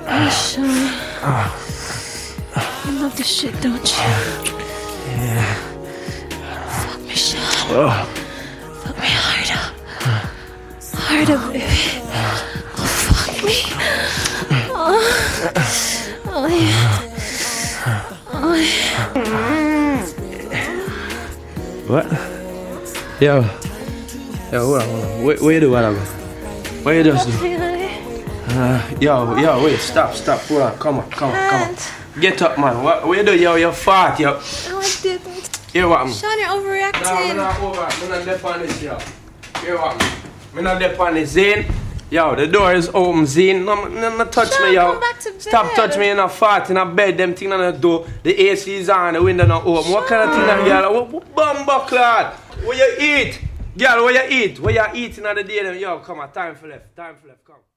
Hey, Sean. You love this shit, don't you? Yeah. Fuck me, Sean. Fuck me harder. Harder, baby. Oh, fuck me. Oh, yeah. Oh, yeah. What? Yo, hold on. What you do, whatever? What you just do? Yo, wait, stop, hold on, come on. Get up, man. What you do, yo, you're fat, yo. No, I didn't. Hear what, man? Sean, you're overreacting. No, I'm not there on this, yo. Hear what, man? I'm not there on this, Zane. Yo, the door is open, Zane. No touch Sean, me, yo. come back to bed. Stop touch me in a fart in a bed, them thing on the door. The AC is on, the window not open. What kind of thing that, girl? What bumbo clad? What you eat? Girl, what you eat? What you eating on the day? Yo, come on, time for left, come.